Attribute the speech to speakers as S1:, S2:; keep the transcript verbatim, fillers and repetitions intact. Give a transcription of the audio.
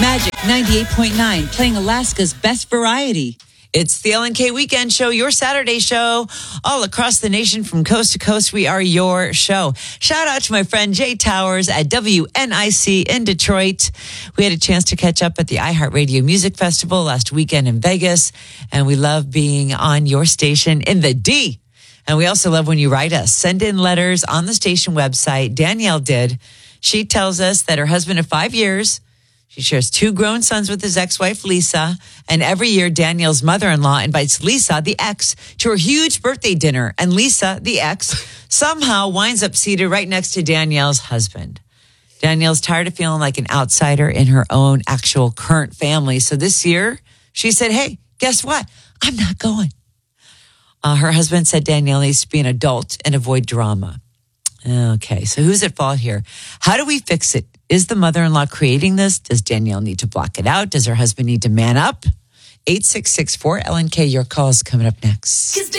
S1: Magic ninety-eight point nine, playing Alaska's best variety.
S2: It's the Ellen K Weekend Show, your Saturday show, all across the nation from coast to coast. We are your show. Shout out to my friend Jay Towers at W N I C in Detroit. We had a chance to catch up at the iHeartRadio Music Festival last weekend in Vegas, and we love being on your station in the D. And we also love when you write us. Send in letters on the station website. Danielle did. She tells us that her husband of five years, she shares two grown sons with his ex-wife, Lisa. And every year, Danielle's mother-in-law invites Lisa, the ex, to her huge birthday dinner. And Lisa, the ex, somehow winds up seated right next to Danielle's husband. Danielle's tired of feeling like an outsider in her own actual current family. So this year, she said, hey, guess what? I'm not going. Uh, her husband said Danielle needs to be an adult and avoid drama. Okay, so who's at fault here? How do we fix it? Is the mother-in-law creating this? Does Danielle need to block it out? Does her husband need to man up? eight six six four L N K, your call is coming up next.